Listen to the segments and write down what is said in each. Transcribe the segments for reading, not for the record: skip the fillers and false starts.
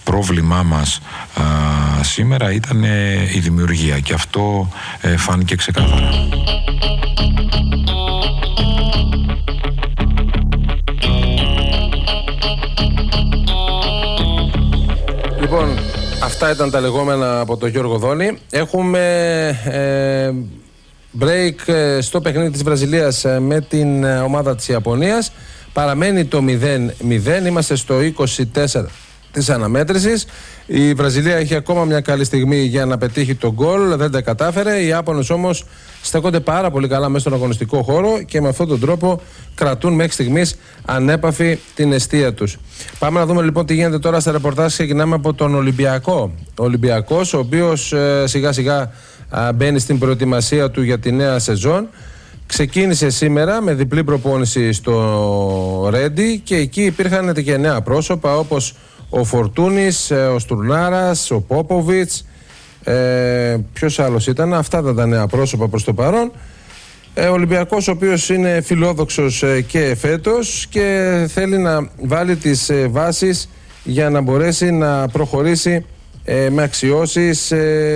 πρόβλημά μας σήμερα ήταν η δημιουργία, και αυτό φάνηκε ξεκάθαρα. Λοιπόν, αυτά ήταν τα λεγόμενα από τον Γιώργο Δόνη. Έχουμε break στο παιχνίδι της Βραζιλίας με την ομάδα της Ιαπωνίας. Παραμένει το 0-0, είμαστε στο 24 της αναμέτρησης. Η Βραζιλία έχει ακόμα μια καλή στιγμή για να πετύχει τον γκολ, δεν τα κατάφερε. Οι Ιάπωνες όμως στέκονται πάρα πολύ καλά μέσα στον αγωνιστικό χώρο και με αυτόν τον τρόπο κρατούν μέχρι στιγμής ανέπαφη την εστία τους. Πάμε να δούμε λοιπόν τι γίνεται τώρα στα ρεπορτάζ. Ξεκινάμε από τον Ολυμπιακό. Ο Ολυμπιακός, ο οποίος σιγά σιγά μπαίνει στην προετοιμασία του για τη νέα σεζόν. Ξεκίνησε σήμερα με διπλή προπόνηση στο Ρέντι και εκεί υπήρχαν και νέα πρόσωπα όπως ο Φορτούνης, ο Στουρνάρας, ο Πόποβιτς, ποιος άλλος ήταν. Αυτά ήταν τα νέα πρόσωπα προς το παρόν. Ο Ολυμπιακός, ο οποίος είναι φιλόδοξος και φέτος και θέλει να βάλει τις βάσεις για να μπορέσει να προχωρήσει με αξιώσεις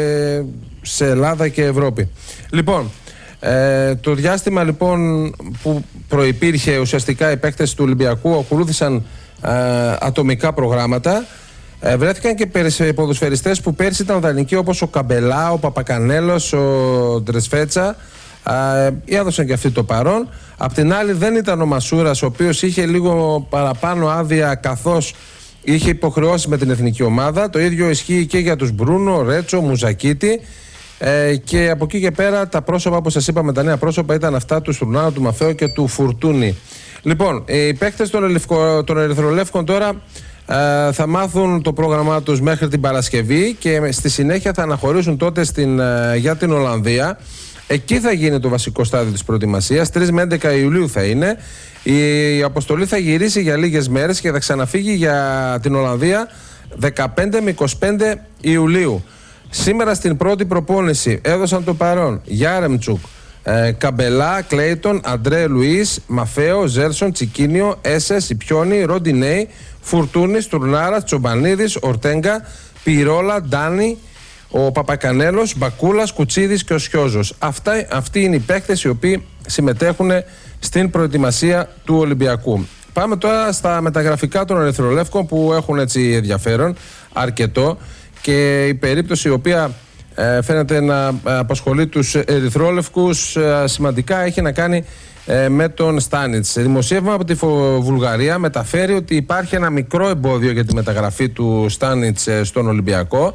σε Ελλάδα και Ευρώπη. Λοιπόν, το διάστημα λοιπόν που προϋπήρχε ουσιαστικά οι παίκτες του Ολυμπιακού ακολούθησαν ατομικά προγράμματα. Βρέθηκαν και ποδοσφαιριστές που πέρσι ήταν δανεικοί, όπως ο Καμπελά, ο Παπακανέλος, ο Ντρεσφέτσα. Έδωσαν και αυτοί το παρόν. Απ' την άλλη δεν ήταν ο Μασούρας, ο οποίος είχε λίγο παραπάνω άδεια καθώς είχε υποχρεώσει με την εθνική ομάδα. Το ίδιο ισχύει και για τους Μπρούνο, Ρέτσο, Μουζακίτη. Και από εκεί και πέρα τα πρόσωπα, όπως σας είπαμε, τα νέα πρόσωπα ήταν αυτά του Στουρνάου, του Μαθαίου και του Φουρτούνη. Λοιπόν, οι παίκτες των Ερυθρολεύκων τώρα θα μάθουν το πρόγραμμά τους μέχρι την Παρασκευή και στη συνέχεια θα αναχωρήσουν τότε για την Ολλανδία. Εκεί θα γίνει το βασικό στάδιο της προετοιμασίας. 3 με 11 Ιουλίου θα είναι. Η αποστολή θα γυρίσει για λίγες μέρες και θα ξαναφύγει για την Ολλανδία 15 με 25 Ιουλίου. Σήμερα στην πρώτη προπόνηση έδωσαν το παρόν Γιάρεμτσουκ, Καμπελά, Κλέιτον, Αντρέ Λουίς, Μαφέο, Ζέρσον, Τσικίνιο, Έσες, Ιπιόνι, Ροντινέι, Φουρτούνης, Τουρνάρας, Τσομπανίδης, Ορτέγκα, Πυρόλα, Ντάνι, ο Παπακανέλος, Μπακούλας, Κουτσίδης και ο Σιώζος. Αυτοί είναι οι παίκτες οι οποίοι συμμετέχουν στην προετοιμασία του Ολυμπιακού. Πάμε τώρα στα μεταγραφικά των Ερυθρολεύκων που έχουν έτσι ενδιαφέρον αρκετό. Και η περίπτωση η οποία φαίνεται να απασχολεί τους Ερυθρόλευκους σημαντικά έχει να κάνει με τον Στάνιτς. Δημοσίευμα από τη Βουλγαρία μεταφέρει ότι υπάρχει ένα μικρό εμπόδιο για τη μεταγραφή του Στάνιτς στον Ολυμπιακό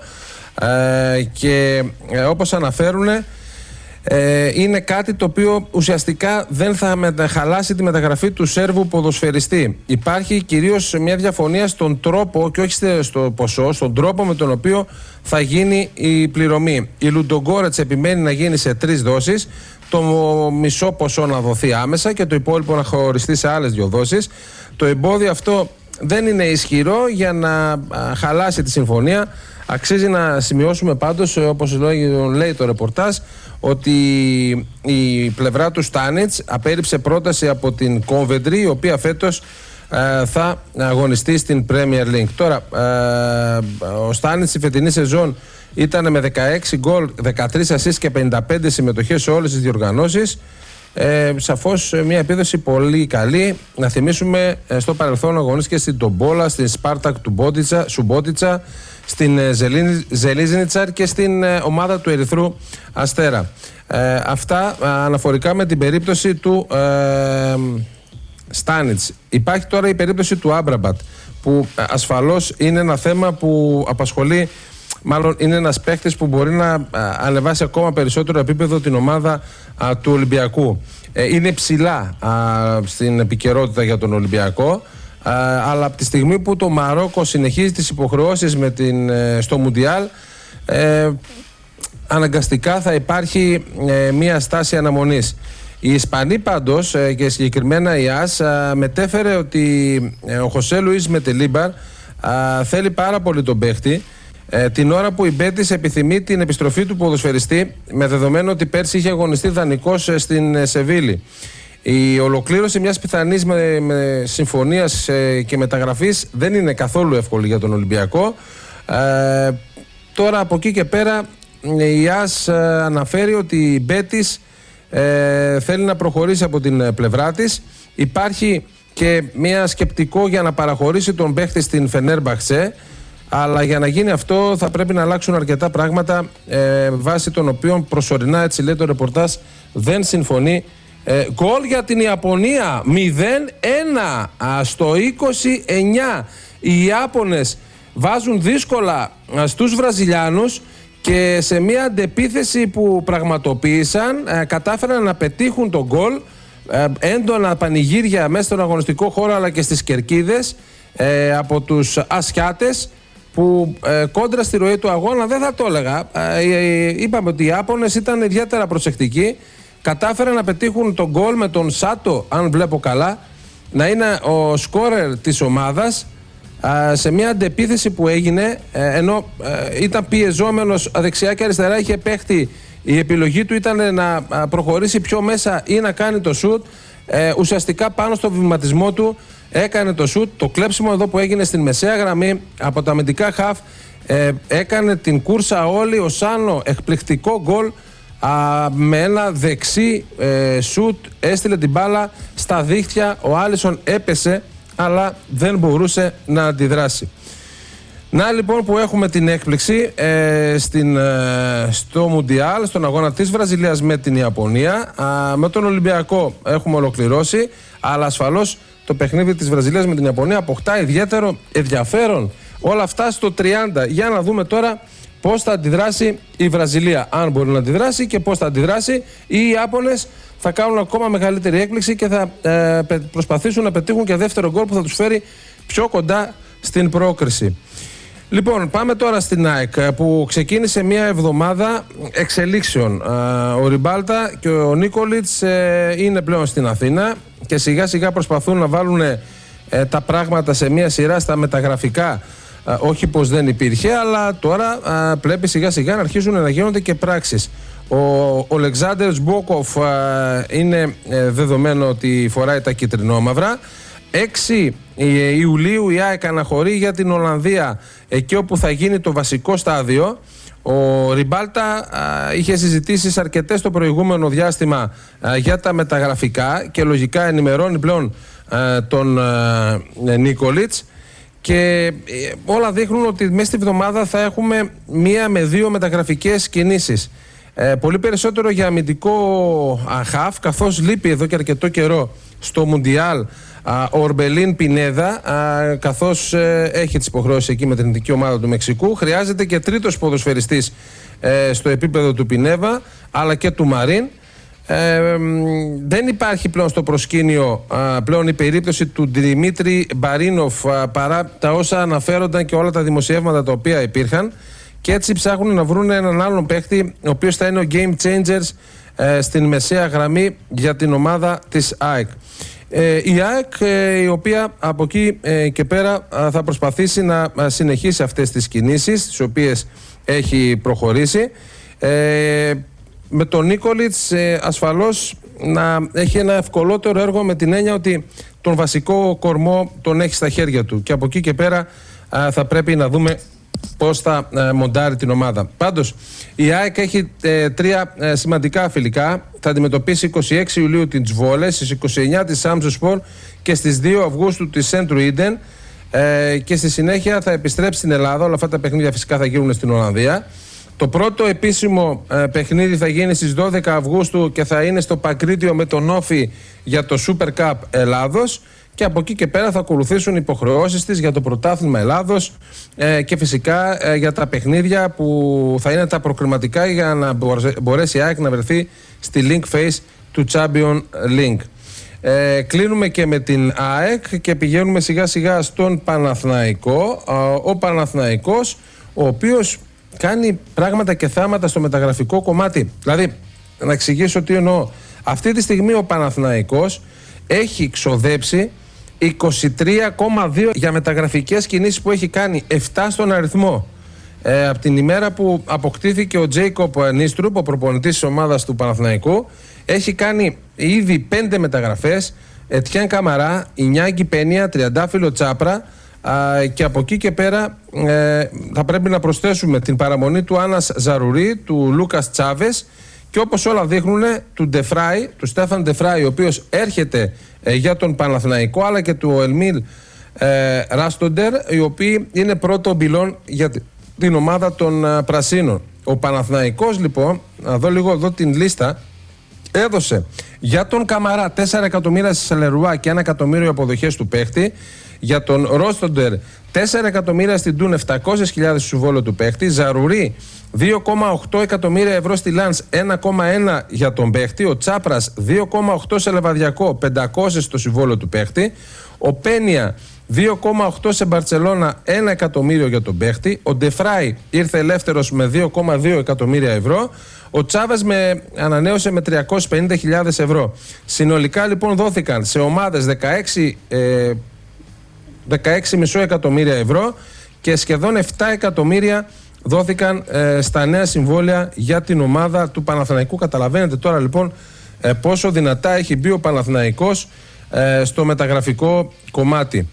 και όπως αναφέρουν είναι κάτι το οποίο ουσιαστικά δεν θα χαλάσει τη μεταγραφή του Σέρβου ποδοσφαιριστή. Υπάρχει κυρίως μια διαφωνία στον τρόπο και όχι στο ποσό, στον τρόπο με τον οποίο θα γίνει η πληρωμή. Η Λουντογκόρετς επιμένει να γίνει σε 3 δόσεις, το μισό ποσό να δοθεί άμεσα και το υπόλοιπο να χωριστεί σε άλλες 2 δόσεις. Το εμπόδιο αυτό δεν είναι ισχυρό για να χαλάσει τη συμφωνία. Αξίζει να σημειώσουμε πάντως, όπως λέει το ρεπορτάζ, ότι η πλευρά του Στάνιτς απέρριψε πρόταση από την Κόβεντρι, η οποία φέτος θα αγωνιστεί στην Premier League. Τώρα, ο Στάνιτς στη φετινή σεζόν ήταν με 16 γκολ, 13 assist και 55 συμμετοχές σε όλες τις διοργανώσεις. Σαφώς μια επίδοση πολύ καλή. Να θυμίσουμε, στο παρελθόν αγωνίστηκε στην Τομπόλα, στην Σπάρτακ του Σουμπότιτσα, στην Ζελίζνιτσαρ και στην ομάδα του Ερυθρού Αστέρα. Αυτά αναφορικά με την περίπτωση του Στάνιτς. Υπάρχει τώρα η περίπτωση του Άμπραμπατ, που ασφαλώς είναι ένα θέμα που απασχολεί, μάλλον είναι ένας παίκτης που μπορεί να ανεβάσει ακόμα περισσότερο επίπεδο την ομάδα του Ολυμπιακού. Είναι ψηλά στην επικαιρότητα για τον Ολυμπιακό, αλλά από τη στιγμή που το Μαρόκο συνεχίζει τις υποχρεώσεις στο Μουντιάλ, αναγκαστικά θα υπάρχει μια στάση αναμονής. Η Ισπανή πάντως, και συγκεκριμένα η ΑΣ, μετέφερε ότι ο Χωσέ Λουίς Μετελίμπαρ θέλει πάρα πολύ τον παίχτη, την ώρα που η Μπέτις επιθυμεί την επιστροφή του ποδοσφαιριστή, με δεδομένο ότι πέρσι είχε αγωνιστεί δανεικός στην Σεβίλη. Η ολοκλήρωση μιας πιθανής συμφωνίας και μεταγραφής δεν είναι καθόλου εύκολη για τον Ολυμπιακό. Τώρα από εκεί και πέρα η ΑΣ αναφέρει ότι η Μπέτις θέλει να προχωρήσει από την πλευρά της. Υπάρχει και μια σκεπτικό για να παραχωρήσει τον παίχτη στην Φενέρμπαχτσε, αλλά για να γίνει αυτό θα πρέπει να αλλάξουν αρκετά πράγματα, βάσει των οποίων προσωρινά, έτσι λέει το ρεπορτάζ, δεν συμφωνεί. Γκολ για την Ιαπωνία 0-1 στο 29. Οι Ιάπωνες βάζουν δύσκολα στους Βραζιλιάνους και σε μια αντεπίθεση που πραγματοποίησαν κατάφεραν να πετύχουν τον γκολ. Έντονα πανηγύρια μέσα στον αγωνιστικό χώρο αλλά και στις κερκίδες από τους Ασιάτες, που κόντρα στη ροή του αγώνα δεν θα το έλεγα. Είπαμε ότι οι Ιάπωνες ήταν ιδιαίτερα προσεκτικοί. Κατάφεραν να πετύχουν τον γκολ με τον Σάτο, αν βλέπω καλά, να είναι ο σκόρερ της ομάδας σε μια αντεπίθεση που έγινε, ενώ ήταν πιεζόμενος δεξιά και αριστερά, είχε παίχτη. Η επιλογή του ήταν να προχωρήσει πιο μέσα ή να κάνει το σουτ. Ουσιαστικά πάνω στο βηματισμό του έκανε το σουτ. Το κλέψιμο εδώ που έγινε στην μεσαία γραμμή από τα αμυντικά χαφ, έκανε την κούρσα όλη. Ο Σάνο, εκπληκτικό γκολ, με ένα δεξί σουτ έστειλε την μπάλα στα δίχτυα. Ο Άλισον έπεσε αλλά δεν μπορούσε να αντιδράσει. Να λοιπόν που έχουμε την έκπληξη στο Μουντιάλ, στον αγώνα της Βραζιλίας με την Ιαπωνία. Με τον Ολυμπιακό έχουμε ολοκληρώσει, αλλά ασφαλώς το παιχνίδι της Βραζιλίας με την Ιαπωνία αποκτά ιδιαίτερο ενδιαφέρον. Όλα αυτά στο 30. Για να δούμε τώρα πώς θα αντιδράσει η Βραζιλία, αν μπορεί να αντιδράσει, και πώς θα αντιδράσει. Οι Ιάπωνες θα κάνουν ακόμα μεγαλύτερη έκπληξη και θα προσπαθήσουν να πετύχουν και δεύτερο γκολ που θα τους φέρει πιο κοντά στην πρόκριση. Λοιπόν, πάμε τώρα στην ΑΕΚ, που ξεκίνησε μια εβδομάδα εξελίξεων. Ο Ριμπάλτα και ο Νίκολιτς είναι πλέον στην Αθήνα και σιγά σιγά προσπαθούν να βάλουν τα πράγματα σε μια σειρά στα μεταγραφικά. Όχι πως δεν υπήρχε, αλλά τώρα πρέπει σιγά σιγά να αρχίσουν να γίνονται και πράξεις. Ο Αλεξάνδερ Σμπόκοφ είναι δεδομένο ότι φοράει τα κυτρινόμαυρα. 6 Ιουλίου η ΑΕΚ αναχωρεί για την Ολλανδία, εκεί όπου θα γίνει το βασικό στάδιο. Ο Ριμπάλτα είχε συζητήσεις αρκετές το προηγούμενο διάστημα για τα μεταγραφικά και λογικά ενημερώνει πλέον τον Νίκολιτς. Και όλα δείχνουν ότι μέσα στη βδομάδα θα έχουμε 1 με 2 μεταγραφικές κινήσεις. Πολύ περισσότερο για αμυντικό χαφ, καθώς λείπει εδώ και αρκετό καιρό στο Μουντιάλ ο Ορμπελίν Πινέδα, καθώς έχει τις υποχρεώσεις εκεί με την εθνική ομάδα του Μεξικού. Χρειάζεται και τρίτος ποδοσφαιριστής στο επίπεδο του Πινέβα αλλά και του Μαρίν. Δεν υπάρχει πλέον στο προσκήνιο πλέον η περίπτωση του Δημήτρη Μπαρίνοφ, παρά τα όσα αναφέρονταν και όλα τα δημοσιεύματα τα οποία υπήρχαν, και έτσι ψάχνουν να βρουν έναν άλλον παίχτη ο οποίος θα είναι ο game changers στην μεσαία γραμμή για την ομάδα της ΑΕΚ. Η ΑΕΚ, η οποία από εκεί και πέρα θα προσπαθήσει να συνεχίσει αυτές τις κινήσεις τις οποίες έχει προχωρήσει, με τον Νίκολιτς ασφαλώς να έχει ένα ευκολότερο έργο, με την έννοια ότι τον βασικό κορμό τον έχει στα χέρια του και από εκεί και πέρα θα πρέπει να δούμε πώς θα μοντάρει την ομάδα. Πάντως η ΑΕΚ έχει 3 σημαντικά φιλικά. Θα αντιμετωπίσει 26 Ιουλίου την Τσβόλε, στις 29 της Σάμσουσπορ και στις 2 Αυγούστου της Σέντρου Ίντεν, και στη συνέχεια θα επιστρέψει στην Ελλάδα. Όλα αυτά τα παιχνίδια φυσικά θα γίνουν στην Ολλανδία. Το πρώτο επίσημο παιχνίδι θα γίνει στις 12 Αυγούστου και θα είναι στο Παγκρίτιο με τον Όφη για το Super Cup Ελλάδος, και από εκεί και πέρα θα ακολουθήσουν υποχρεώσεις της για το πρωτάθλημα Ελλάδος και φυσικά για τα παιχνίδια που θα είναι τα προκριματικά για να μπορέσει η ΑΕΚ να βρεθεί στη link phase του Champions League. Κλείνουμε και με την ΑΕΚ και πηγαίνουμε σιγά σιγά στον Παναθηναϊκό. Ο Παναθηναϊκός, ο οποίος κάνει πράγματα και θάματα στο μεταγραφικό κομμάτι. Δηλαδή, να εξηγήσω τι εννοώ. Αυτή τη στιγμή ο Παναθηναϊκός έχει ξοδέψει 23,2 για μεταγραφικές κινήσεις που έχει κάνει, 7 στον αριθμό. Από την ημέρα που αποκτήθηκε ο Τζέικοπ Νίστρουπ, ο προπονητής της ομάδας του Παναθηναϊκού, έχει κάνει ήδη 5 μεταγραφές. Ετιάν Καμαρά, Ινιάγκη Πένια, Τριαντάφυλλο Τσάπρα, Και από εκεί και πέρα θα πρέπει να προσθέσουμε την παραμονή του Άννας Ζαρουρί, του Λούκας Τσάβες και όπως όλα δείχνουν του Στέφαν Ντεφράι, ο οποίος έρχεται για τον Παναθηναϊκό, αλλά και του Ελμίλ Ράστοντερ, οι οποίοι είναι πρώτο μπιλόν για την ομάδα των Πρασίνων. Ο Παναθηναϊκός λοιπόν, να δω λίγο εδώ την λίστα, έδωσε για τον Καμαρά 4 εκατομμύρια στη Σαλερουά και 1 εκατομμύριο αποδοχές του παίχτη. Για τον Ρόστοντερ 4 εκατομμύρια στην Τούν, 700.000 στο συμβόλαιο του παίχτη. Ζαρουρί 2,8 εκατομμύρια ευρώ στη Λανς, 1,1 για τον παίχτη. Ο Τσάπρας 2,8 σε Λεβαδιακό, 500 στο συμβόλαιο του παίχτη. Ο Πένια 2,8 σε Μπαρτσελώνα, 1 εκατομμύριο για τον παίχτη. Ο Ντεφράι ήρθε ελεύθερος με 2,2 εκατομμύρια ευρώ. Ο Τσάβες ανανέωσε με 350.000 ευρώ. Συνολικά λοιπόν δόθηκαν σε ομάδες 16,5 εκατομμύρια ευρώ και σχεδόν 7 εκατομμύρια δόθηκαν στα νέα συμβόλαια για την ομάδα του Παναθηναϊκού. Καταλαβαίνετε τώρα λοιπόν πόσο δυνατά έχει μπει ο Παναθηναϊκός στο μεταγραφικό κομμάτι.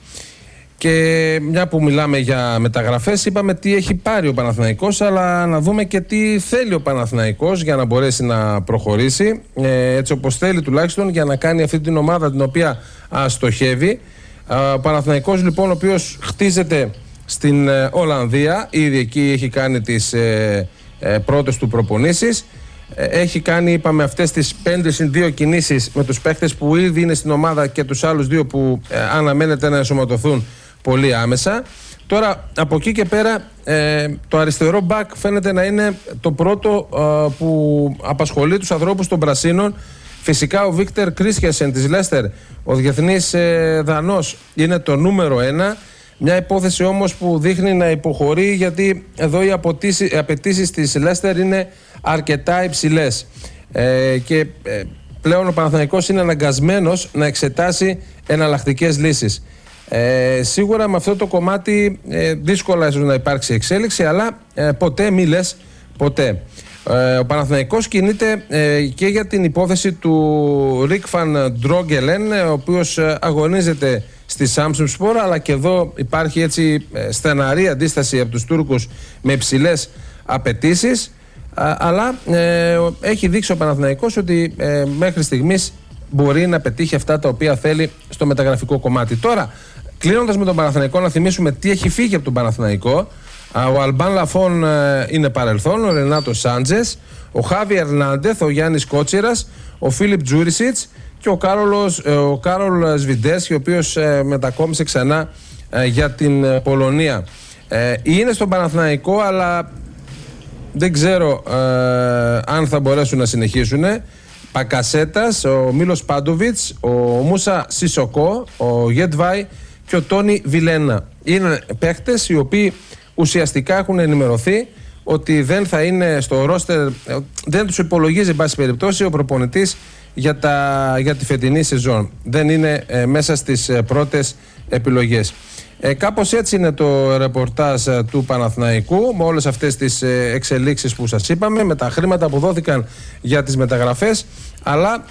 Και μια που μιλάμε για μεταγραφές, είπαμε τι έχει πάρει ο Παναθηναϊκός, αλλά να δούμε και τι θέλει ο Παναθηναϊκός για να μπορέσει να προχωρήσει έτσι όπως θέλει, τουλάχιστον για να κάνει αυτή την ομάδα την οποία στοχεύει. Ο Παναθηναϊκός λοιπόν, ο οποίος χτίζεται στην Ολλανδία, ήδη εκεί έχει κάνει τις πρώτες του προπονήσεις. Έχει κάνει, είπαμε, αυτές τις 5-2 κινήσεις με τους παίχτες που ήδη είναι στην ομάδα και τους άλλους 2 που αναμένεται να ενσωματωθούν πολύ άμεσα. Τώρα από εκεί και πέρα το αριστερό μπακ φαίνεται να είναι το πρώτο που απασχολεί τους ανθρώπους των Πρασίνων. Φυσικά ο Βίκτορ Κρίσχιασεν της Λέστερ, ο διεθνής Δανός, είναι το νούμερο 1. Μια υπόθεση όμως που δείχνει να υποχωρεί, γιατί εδώ οι απαιτήσεις της Λέστερ είναι αρκετά υψηλές και πλέον ο Παναθηναϊκός είναι αναγκασμένος να εξετάσει εναλλακτικές λύσεις. Σίγουρα με αυτό το κομμάτι δύσκολα ίσως να υπάρξει εξέλιξη, αλλά ποτέ μη λες ποτέ. Ο Παναθηναϊκός κινείται και για την υπόθεση του Ρικ Φαν Ντρόγκελεν, ο οποίος αγωνίζεται στη Samsunspor, αλλά και εδώ υπάρχει έτσι στεναρή αντίσταση από τους Τούρκους με υψηλές απαιτήσεις, αλλά έχει δείξει ο Παναθηναϊκός ότι μέχρι στιγμής μπορεί να πετύχει αυτά τα οποία θέλει στο μεταγραφικό κομμάτι. Τώρα, κλείνοντας με τον Παναθηναϊκό, να θυμίσουμε τι έχει φύγει από τον Παναθηναϊκό. Ο Αλμπάν Λαφών είναι παρελθόν, ο Ρενάτο Σάντζες, ο Χάβι Ερνάντεθ, ο Γιάννης Κότσιρας, ο Φίλιπ Τζούρισιτς και ο Κάρολ Σβιντές, ο οποίος μετακόμισε ξανά για την Πολωνία. Είναι στον Παναθηναϊκό, αλλά δεν ξέρω αν θα μπορέσουν να συνεχίσουν. Πακασέτας, ο Μίλος Πάντοβιτς, ο Μούσα Σισοκό, ο Γετβάι και ο Τόνι Βιλένα. Είναι παίχτες οι οποίοι ουσιαστικά έχουν ενημερωθεί ότι δεν θα είναι στο ρόστερ, δεν τους υπολογίζει εν πάση περιπτώσει ο προπονητής για τη φετινή σεζόν. Δεν είναι μέσα στις πρώτες επιλογές. Κάπως έτσι είναι το ρεπορτάζ του Παναθηναϊκού, με όλες αυτές τις εξελίξεις που σας είπαμε, με τα χρήματα που δόθηκαν για τις μεταγραφές, αλλά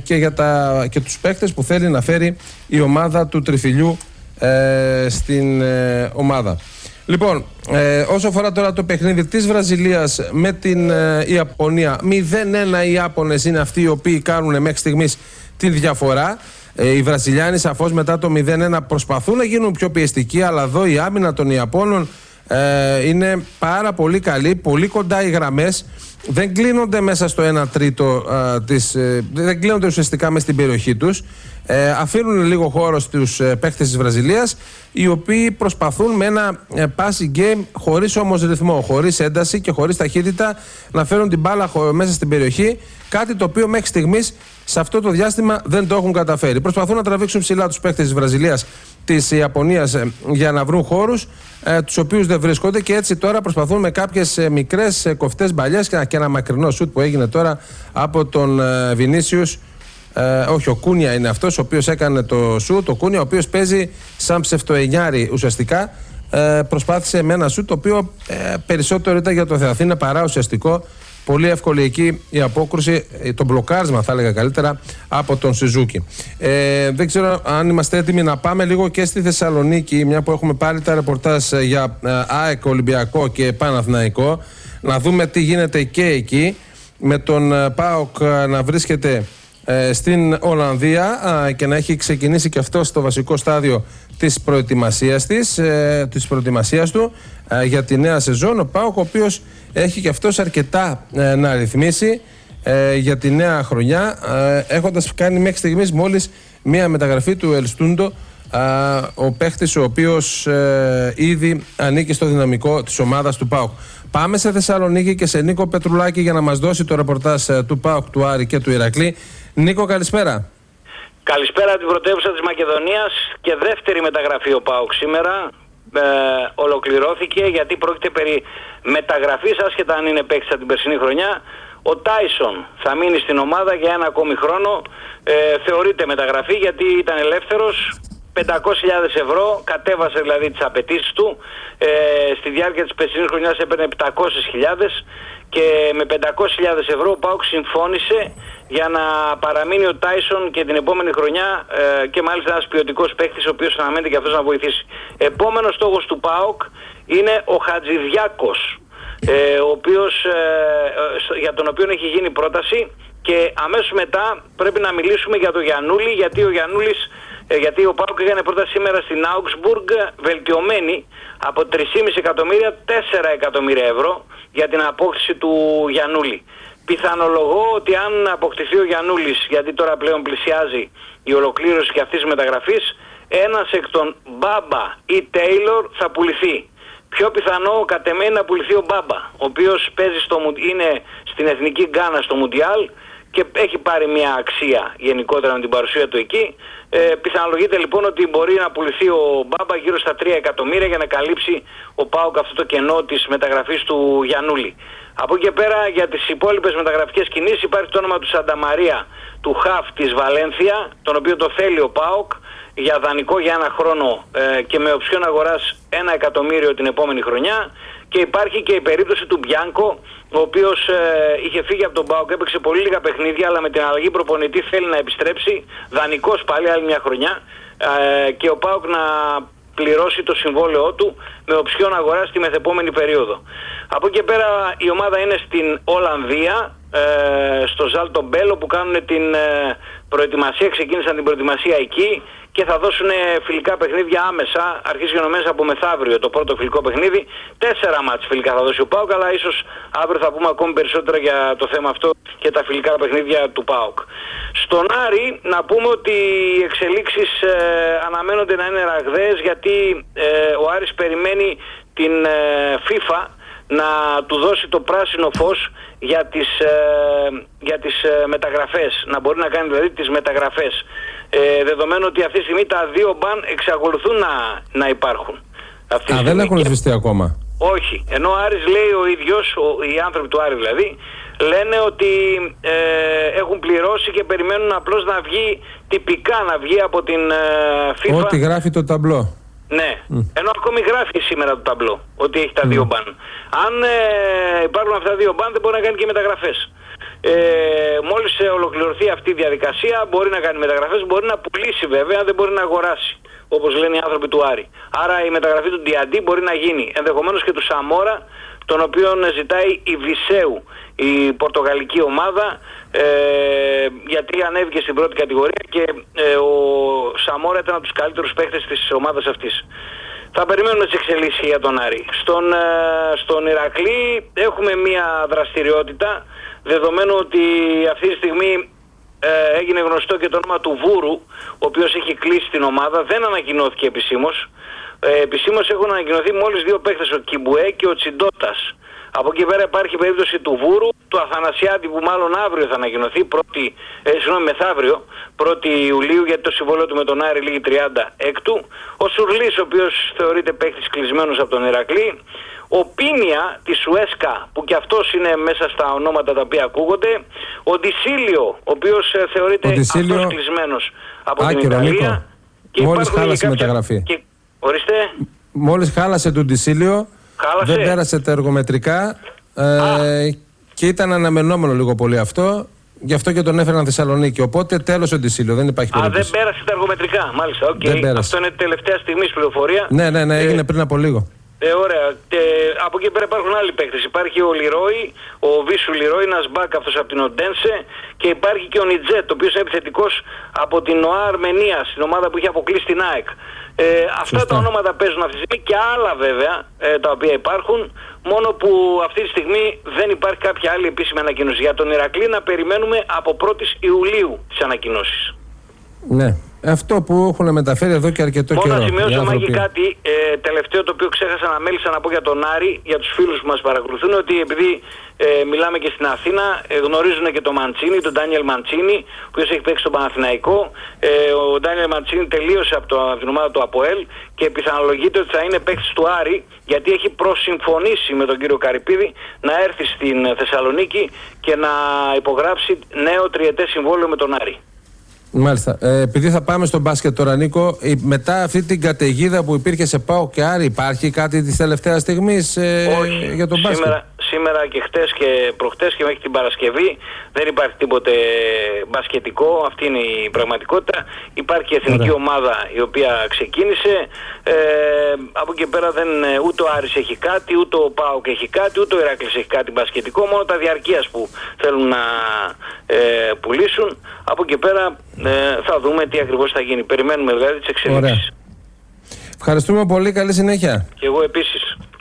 και τους παίκτες που θέλει να φέρει η ομάδα του Τριφυλιού στην ομάδα. Λοιπόν, όσο αφορά τώρα το παιχνίδι της Βραζιλίας με την Ιαπωνία, 0-1 οι Ιάπωνες είναι αυτοί οι οποίοι κάνουν μέχρι στιγμής τη διαφορά. Οι Βραζιλιάνοι σαφώς μετά το 0-1 προσπαθούν να γίνουν πιο πιεστικοί, αλλά εδώ η άμυνα των Ιαπώνων είναι πάρα πολύ καλή, πολύ κοντά οι γραμμές, δεν κλείνονται μέσα στο 1/3 δεν κλείνονται ουσιαστικά μέσα στην περιοχή τους, αφήνουν λίγο χώρο στους παίκτες της Βραζιλίας, οι οποίοι προσπαθούν με ένα passing game χωρίς όμως ρυθμό, χωρίς ένταση και χωρίς ταχύτητα να φέρουν την μπάλα μέσα στην περιοχή, κάτι το οποίο μέχρι στιγμής σε αυτό το διάστημα δεν το έχουν καταφέρει. Προσπαθούν να τραβήξουν ψηλά τους παίκτες της Βραζιλίας, της Ιαπωνίας, για να βρουν χώρους τους οποίους δεν βρίσκονται, και έτσι τώρα προσπαθούν με κάποιες μικρές κοφτές μπαλιές και ένα μακρινό σουτ που έγινε τώρα από τον Βινίσιους. Όχι, ο Κούνια είναι αυτός ο οποίος έκανε το σουτ. Ο Κούνια, ο οποίος παίζει σαν ψευτοενιάρη ουσιαστικά, προσπάθησε με ένα σουτ το οποίο περισσότερο ήταν για το Θεαθήνα παρά ουσιαστικό πολύ εύκολη εκεί η απόκρουση, το μπλοκάρισμα θα έλεγα καλύτερα, από τον Σουζούκι. Δεν ξέρω αν είμαστε έτοιμοι να πάμε λίγο και στη Θεσσαλονίκη, μια που έχουμε πάλι τα ρεπορτάζ για ΑΕΚ, Ολυμπιακό και Παναθηναϊκό, να δούμε τι γίνεται και εκεί, με τον ΠΑΟΚ να βρίσκεται στην Ολλανδία και να έχει ξεκινήσει και αυτό στο βασικό στάδιο της προετοιμασίας του για τη νέα σεζόν. Ο ΠΑΟΚ, ο οποίος έχει και αυτός αρκετά να ρυθμίσει για τη νέα χρονιά, έχοντας κάνει μέχρι στιγμής μόλις μία μεταγραφή του Ελστούντο, ο παίχτης ο οποίος ήδη ανήκει στο δυναμικό της ομάδας του ΠΑΟΚ. Πάμε σε Θεσσαλονίκη και σε Νίκο Πετρουλάκη για να μας δώσει το ρεπορτάζ του ΠΑΟΚ, του Άρη και του Ηρακλή. Νίκο, καλησπέρα. Καλησπέρα από την πρωτεύουσα της Μακεδονίας και δεύτερη μεταγραφή ο ΠΑΟΚ σήμερα. Ολοκληρώθηκε, γιατί πρόκειται περί μεταγραφής, άσχετα αν είναι παίκτης από την περσινή χρονιά. Ο Τάισον θα μείνει στην ομάδα για ένα ακόμη χρόνο. Θεωρείται μεταγραφή γιατί ήταν ελεύθερος. 500.000 ευρώ, κατέβασε δηλαδή τις απαιτήσεις του. Στη διάρκεια της περσινής χρονιάς έπαιρνε 700.000 και με 500.000 ευρώ ο ΠΑΟΚ συμφώνησε για να παραμείνει ο Τάισον και την επόμενη χρονιά, και μάλιστα ένας ποιοτικός παίκτης ο οποίος αναμένεται και αυτός να βοηθήσει. Επόμενος στόχος του ΠΑΟΚ είναι ο Χατζηδιάκος, ο οποίος, για τον οποίο έχει γίνει πρόταση, και αμέσως μετά πρέπει να μιλήσουμε για τον Γιαννούλη, γιατί ο ΠΑΟΚ έκανε πρόταση σήμερα στην Augsburg, βελτιωμένη από 3,5 εκατομμύρια, 4 εκατομμύρια ευρώ για την απόκτηση του Γιαννούλη. Πιθανολογώ ότι αν αποκτηθεί ο Γιαννούλης, γιατί τώρα πλέον πλησιάζει η ολοκλήρωση και αυτής της μεταγραφής, ένας εκ των Μπάμπα ή Τέιλορ θα πουληθεί. Πιο πιθανό κατ' εμέ να πουληθεί ο Μπάμπα, ο οποίος παίζει είναι στην εθνική Γκάνα στο Μουντιάλ και έχει πάρει μια αξία γενικότερα με την παρουσία του εκεί. Πιθανολογείται λοιπόν ότι μπορεί να πουληθεί ο Μπάμπα γύρω στα 3 εκατομμύρια για να καλύψει ο ΠΑΟΚ αυτό το κενό της μεταγραφής του Γιαννούλη. Από εκεί και πέρα, για τις υπόλοιπες μεταγραφικές κινήσεις, υπάρχει το όνομα του Σανταμαρία, του Χαφ της Βαλένθια, τον οποίο το θέλει ο ΠΑΟΚ για δανεικό για ένα χρόνο και με οψιόν αγοράς 1 εκατομμύριο την επόμενη χρονιά. Και υπάρχει και η περίπτωση του Μπιάνκο, ο οποίος είχε φύγει από τον ΠΑΟΚ, έπαιξε πολύ λίγα παιχνίδια, αλλά με την αλλαγή προπονητή θέλει να επιστρέψει, δανεικός πάλι άλλη μια χρονιά, και ο ΠΑΟΚ να πληρώσει το συμβόλαιό του με οψιόν αγορά στη μεθεπόμενη περίοδο. Από εκεί και πέρα η ομάδα είναι στην Ολλανδία, στο Ζάλτο Μπέλο, που κάνουν την προετοιμασία, ξεκίνησαν την προετοιμασία εκεί και θα δώσουν φιλικά παιχνίδια άμεσα, αρχίζοντας από μεθαύριο το πρώτο φιλικό παιχνίδι. 4 μάτς φιλικά θα δώσει ο ΠΑΟΚ, αλλά ίσως αύριο θα πούμε ακόμη περισσότερα για το θέμα αυτό και τα φιλικά παιχνίδια του ΠΑΟΚ. Στον Άρη να πούμε ότι οι εξελίξεις αναμένονται να είναι ραγδαίες, γιατί ο Άρης περιμένει την FIFA να του δώσει το πράσινο φως για τις μεταγραφές, να μπορεί να κάνει δηλαδή τις μεταγραφές, δεδομένου ότι αυτή τη στιγμή τα 2 μπαν εξακολουθούν να υπάρχουν. Δεν έχουν ρυθμιστεί ακόμα. Όχι, ενώ ο Άρης λέει ο ίδιος, οι άνθρωποι του Άρη δηλαδή, λένε ότι έχουν πληρώσει και περιμένουν απλώς να βγει τυπικά, να βγει από την FIFA. Ό,τι γράφει το ταμπλό. Ναι, ενώ ακόμη γράφει σήμερα το ταμπλό ότι έχει τα 2 μπαν. Αν υπάρχουν αυτά τα 2 μπαν, δεν μπορεί να κάνει και μεταγραφές. Μόλις ολοκληρωθεί αυτή η διαδικασία μπορεί να κάνει μεταγραφές, μπορεί να πουλήσει βέβαια, δεν μπορεί να αγοράσει, όπως λένε οι άνθρωποι του Άρη. Άρα η μεταγραφή του Ντιαντί μπορεί να γίνει, ενδεχομένως και του Σαμόρα, τον οποίον ζητάει η Βισέου, η πορτογαλική ομάδα, γιατί ανέβηκε στην πρώτη κατηγορία και ο Σαμόρα ήταν από τους καλύτερους παίκτες της ομάδας αυτής. Θα περιμένουμε τις εξελίξεις για τον Άρη. Στον Ηρακλή έχουμε μια δραστηριότητα, δεδομένου ότι αυτή τη στιγμή έγινε γνωστό και το όνομα του Βούρου, ο οποίος έχει κλείσει την ομάδα, δεν ανακοινώθηκε επισήμως. Επισήμως έχουν ανακοινωθεί μόλις 2 παίκτες, ο Κιμπουέ και ο Τσιντότας. Από εκεί πέρα υπάρχει περίπτωση του Βούρου, του Αθανασιάτη, που μάλλον αύριο θα ανακοινωθεί, μεθαύριο, 1η Ιουλίου, γιατί το συμβόλαιο του με τον Άρη λήγει 36. Ο Σουρλής, ο οποίος θεωρείται παίκτης κλεισμένος από τον Ηρακλή. Ο Πίνια της Σουέσκα, που και αυτός είναι μέσα στα ονόματα τα οποία ακούγονται. Ο Ντισίλιο, ο οποίος θεωρείται αυτός κλεισμένος από την Ιταλία. Μόλις χάλασε μεταγραφή. Ορίστε. Μόλις χάλασε τον Ντισίλιο, δεν πέρασε τα εργομετρικά και ήταν αναμενόμενο λίγο πολύ αυτό. Γι' αυτό και τον έφεραν Θεσσαλονίκη. Οπότε τέλος ο Ντισίλιο, δεν υπάρχει περίπτωση. Δεν πέρασε τα αργομετρικά, μάλιστα. Okay. Αυτό είναι τελευταία στιγμής πληροφορία. Ναι, έγινε πριν από λίγο. Ωραία. Από εκεί πέρα υπάρχουν άλλοι παίκτες. Υπάρχει ο Λιρόι, ο Βίσου Λιρόι, ένας μπακ αυτός από την Οντένσε, και υπάρχει και ο Νιτζέτ, ο οποίος είναι επιθετικός από την ΟΑ Αρμενία, στην ομάδα που είχε αποκλείσει την ΑΕΚ. Αυτά τα ονόματα παίζουν αυτή τη στιγμή και άλλα βέβαια τα οποία υπάρχουν, μόνο που αυτή τη στιγμή δεν υπάρχει κάποια άλλη επίσημη ανακοίνωση. Για τον Ηρακλή να περιμένουμε από 1η Ιουλίου τις ανακοινώσεις. Ναι. Αυτό που έχουν μεταφέρει εδώ και αρκετό καιρό. Μόνο να σημειώσω, Μάκη, κάτι τελευταίο το οποίο ξέχασα να μέλησα να πω για τον Άρη, για τους φίλους που μας παρακολουθούν, ότι επειδή μιλάμε και στην Αθήνα, γνωρίζουν και τον Μαντσίνη, τον Ντάνιελ Μαντσίνη, ο οποίος έχει παίξει στον Παναθηναϊκό. Ο Ντάνιελ Μαντσίνη τελείωσε από την ομάδα του ΑΠΟΕΛ και πιθανολογείται ότι θα είναι παίκτης του Άρη, γιατί έχει προσυμφωνήσει με τον κύριο Καρυπίδη να έρθει στην Θεσσαλονίκη και να υπογράψει νέο τριετές συμβόλαιο με τον Άρη. Μάλιστα. Επειδή θα πάμε στο μπάσκετ τώρα, Νίκο, μετά αυτή την καταιγίδα που υπήρχε σε ΠΑΟΚ και Άρη, υπάρχει κάτι της τελευταίας στιγμής για τον μπάσκετ? Σήμερα και χτες και προχτές και μέχρι την Παρασκευή δεν υπάρχει τίποτε μπασκετικό. Αυτή είναι η πραγματικότητα. Υπάρχει η εθνική ομάδα η οποία ξεκίνησε. Από εκεί πέρα ούτε ο Άρης έχει κάτι, ούτε ο ΠΑΟΚ έχει κάτι, ούτε ο Ηράκλης έχει κάτι μπασκετικό. Μόνο τα διαρκείας που θέλουν να πουλήσουν. Από εκεί πέρα θα δούμε τι ακριβώς θα γίνει. Περιμένουμε δηλαδή τις εξελίξεις. Ευχαριστούμε πολύ. Καλή συνέχεια. Και εγώ επίσης.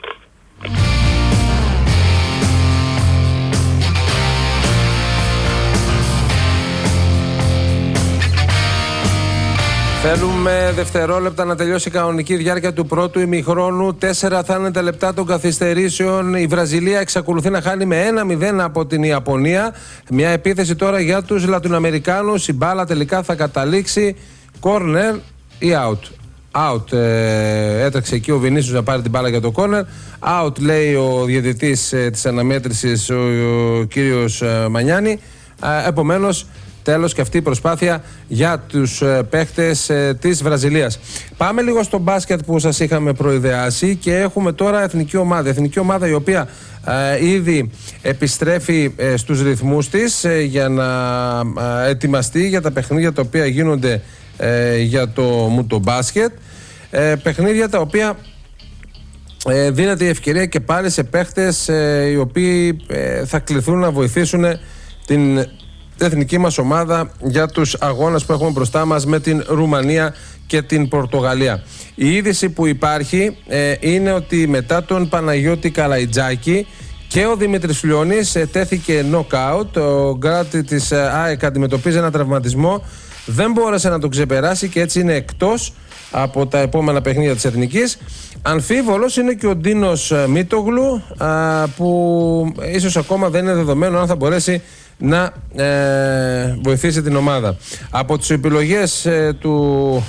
Θέλουμε δευτερόλεπτα να τελειώσει η κανονική διάρκεια του πρώτου ημιχρόνου. 4 θα είναι τα λεπτά των καθυστερήσεων. Η Βραζιλία εξακολουθεί να χάνει με 1-0 από την Ιαπωνία. Μια επίθεση τώρα για τους Λατινοαμερικάνους. Η μπάλα τελικά θα καταλήξει corner ή out. Out. Έτρεξε εκεί ο Βινίσιους να πάρει την μπάλα για το corner. Out, λέει ο διαιτητής της αναμέτρησης, ο κύριος Μανιάνη. Επομένως, τέλος και αυτή η προσπάθεια για τους παίχτες της Βραζιλίας. Πάμε λίγο στο μπάσκετ που σας είχαμε προειδεάσει και έχουμε τώρα εθνική ομάδα. Εθνική ομάδα η οποία ήδη επιστρέφει στους ρυθμούς της για να ετοιμαστεί για τα παιχνίδια τα οποία γίνονται για το μουτομπάσκετ. Παιχνίδια τα οποία δίνεται η ευκαιρία και πάλι σε παίχτες οι οποίοι θα κληθούν να βοηθήσουν την εθνική μας ομάδα για τους αγώνες που έχουμε μπροστά μας με την Ρουμανία και την Πορτογαλία. Η είδηση που υπάρχει είναι ότι μετά τον Παναγιώτη Καλαϊτζάκη και ο Δημήτρης Φλιώνης τέθηκε νοκάουτ. Ο γκάρτη της ΑΕΚ αντιμετωπίζει ένα τραυματισμό, δεν μπόρεσε να τον ξεπεράσει και έτσι είναι εκτός από τα επόμενα παιχνίδια της εθνικής. Αμφίβολος είναι και ο Ντίνος Μίτογλου, που ίσως ακόμα δεν είναι δεδομένο αν θα μπορέσει να βοηθήσει την ομάδα. Από τις επιλογές του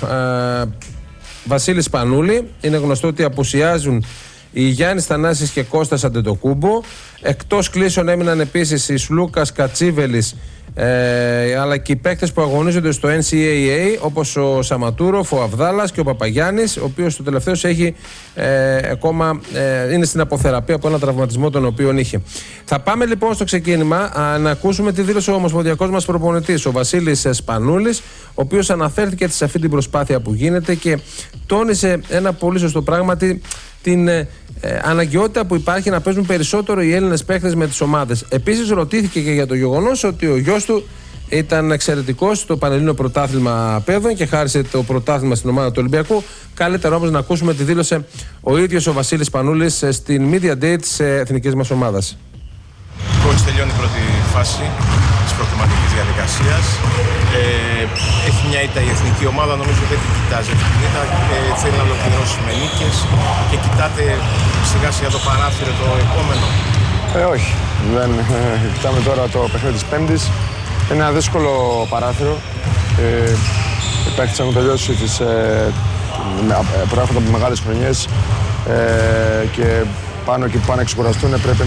Βασίλη Σπανούλη είναι γνωστό ότι απουσιάζουν οι Γιάννης Θανάσης και Κώστας Αντετοκούμπο. Εκτός κλήσεων έμειναν επίσης οι Σλούκας Κατσίβελης, αλλά και οι παίκτες που αγωνίζονται στο NCAA, όπως ο Σαματούροφ, ο Αβδάλας και ο Παπαγιάννης, ο οποίος το τελευταίος έχει ακόμα είναι στην αποθεραπεία από ένα τραυματισμό τον οποίο είχε. Θα πάμε λοιπόν στο ξεκίνημα να ακούσουμε τι δήλωσε ο ομοσπονδιακός μας προπονητής, ο Βασίλης Σπανούλης, ο οποίος αναφέρθηκε σε αυτή την προσπάθεια που γίνεται και τόνισε ένα πολύ σωστό πράγματι, την αναγκαιότητα που υπάρχει να παίζουν περισσότερο οι Έλληνες παίκτες με τις ομάδες. Επίσης ρωτήθηκε και για το γεγονός ότι ο γιος του ήταν εξαιρετικός στο Πανελλήνιο Πρωτάθλημα Παιδών και χάρισε το πρωτάθλημα στην ομάδα του Ολυμπιακού. Καλύτερα όμως να ακούσουμε τι δήλωσε ο ίδιος ο Βασίλης Πανούλης στην Media Day της εθνικής μας ομάδας. Coach, τελειώνει η πρώτη φάση της προκριματικής διαδικασίας. Έχει μια ήττα η εθνική ομάδα, νομίζω δεν την κοιτάζει αυτή την ήττα. Θέλει να ολοκληρώσει με νίκες και κοιτάτε σιγά σιγά το παράθυρο το επόμενο. Όχι, δεν κοιτάμε τώρα το παιχνίδι της Πέμπτης. Είναι ένα δύσκολο παράθυρο. Οι παίκτες έχουν τελειώσει προέρχονται από μεγάλες χρονιές και πάνω εκεί που πάνε να ξεκουραστούν πρέπει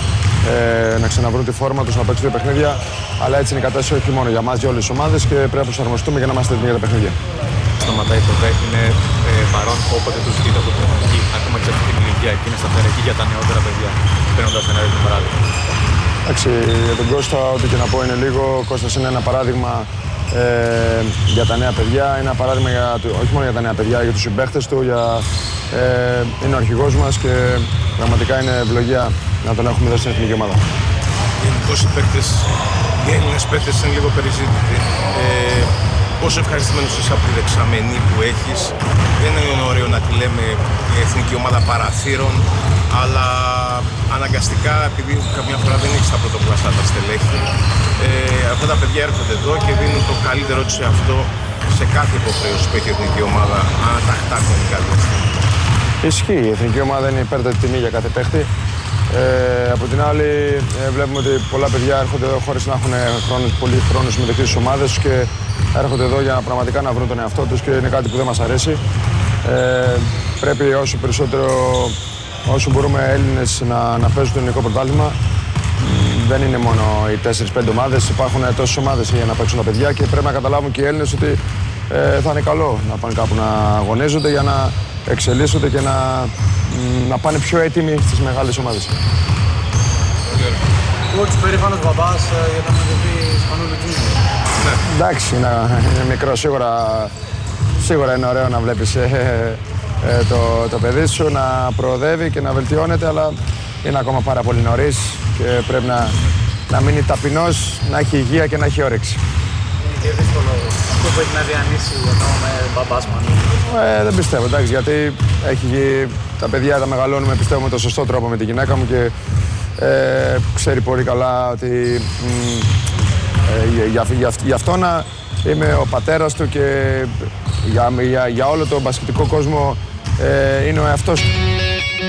να ξαναβρούν τη φόρμα τους, να παίξουν δύο παιχνίδια. Αλλά έτσι είναι η κατάσταση όχι μόνο για μας, για όλες τις ομάδες και πρέπει να προσαρμοστούμε για να είμαστε έτοιμοι για τα παιχνίδια. Σταματάει το ΒΕΚ, είναι παρόν όποτε του ζητείτε από την εθνική, ακόμα και σε αυτή την ηλικία, και είναι σταθερή για τα νεότερα παιδιά, παίρνοντας ένα ρεύμα παράδειγμα. Εντάξει, για τον Κώστα, ό,τι και να πω είναι λίγο. Ο Κώστας είναι ένα παράδειγμα για τα νέα παιδιά, είναι ένα παράδειγμα όχι μόνο για τα νέα παιδιά, για τους συμπαίχτες του, είναι ο αρχηγός μας και πραγματικά είναι ευλογία να τον έχουμε εδώ στην εθνική ομάδα. Γενικώς οι παίκτες, οι Έλληνες παίκτες είναι λίγο περιζήτητοι. Πόσο ευχαριστημένος είσαι από τη δεξαμενή που έχεις. Δεν είναι ωραίο να τη λέμε η εθνική ομάδα παραθύρων, αλλά αναγκαστικά, επειδή καμιά φορά δεν έχεις τα πρωτοκλασσά τα στελέχη, αυτά τα παιδιά έρχονται εδώ και δίνουν το καλύτερό τους σε αυτό, σε κάθε υποχρέωση που έχει η εθνική ομάδα, αναταχτά χρονικά. Ισχύει, η εθνική ομάδα είναι υπέρτατη τιμή για κάθε παίχτη. Από την άλλη, βλέπουμε ότι πολλά παιδιά έρχονται εδώ χωρίς να έχουν πολύ χρόνο συμμετοχή στις ομάδες τους και έρχονται εδώ για πραγματικά να βρουν τον εαυτό τους και είναι κάτι που δεν μας αρέσει. Πρέπει όσο μπορούμε Έλληνες να παίζουν το ελληνικό πρωτάθλημα. Δεν είναι μόνο οι 4-5 ομάδες, υπάρχουν τόσες ομάδες για να παίξουν τα παιδιά και πρέπει να καταλάβουν και οι Έλληνες ότι θα είναι καλό να πάνε κάπου να αγωνίζονται για να εξελίσσονται και να πάνε πιο έτοιμοι στις μεγάλες ομάδες. Κότς, περήφανος μπαμπάς για τα μετωπή Σπανούλη Τζούνιο. Εντάξει, είναι μικρό, σίγουρα είναι ωραίο να βλέπεις το παιδί σου να προοδεύει και να βελτιώνεται, αλλά είναι ακόμα πάρα πολύ νωρίς και πρέπει να μείνει ταπεινός, να έχει υγεία και να έχει όρεξη. Είναι και δύσκολο αυτό που έχει να διανύσει εδώ με μπαμπάς Σπανούλη. Δεν πιστεύω, εντάξει, γιατί τα παιδιά τα μεγαλώνουμε, πιστεύω, με τον σωστό τρόπο με τη γυναίκα μου και ξέρει πολύ καλά ότι γι' αυτό να είμαι ο πατέρας του και για όλο τον μπασκετικό κόσμο είναι ο εαυτός του.